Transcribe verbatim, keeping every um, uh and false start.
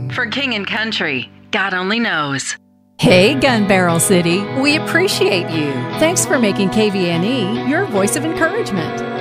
For King and Country, God only knows. Hey, Gun Barrel City, we appreciate you. Thanks for making K V N E your voice of encouragement.